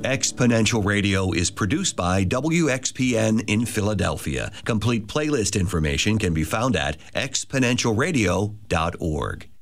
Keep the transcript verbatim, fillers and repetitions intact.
Exponential Radio is produced by W X P N in Philadelphia. Complete playlist information can be found at exponential radio dot org.